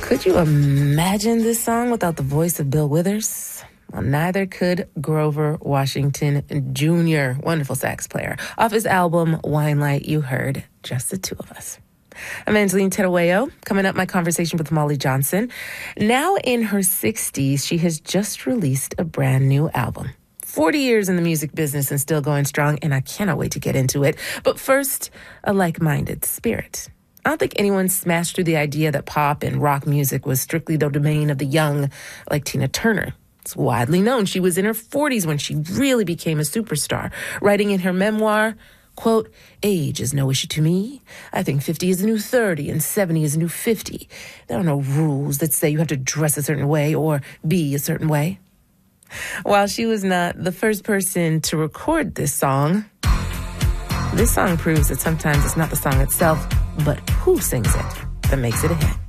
Could you imagine this song without the voice of Bill Withers? Well, neither could Grover Washington Jr., wonderful sax player. Off his album, Wine Light, you heard Just the Two of Us. I'm Angeline Terueo. Coming up, my conversation with Molly Johnson. Now in her 60s, she has just released a brand new album. 40 years in the music business and still going strong, and I cannot wait to get into it. But first, a like-minded spirit. I don't think anyone smashed through the idea that pop and rock music was strictly the domain of the young, like Tina Turner. It's widely known she was in her 40s when she really became a superstar, writing in her memoir, quote, "Age is no issue to me. I think 50 is the new 30 and 70 is the new 50. There are no rules that say you have to dress a certain way or be a certain way." While she was not the first person to record this song proves that sometimes it's not the song itself, but who sings it that makes it a hit.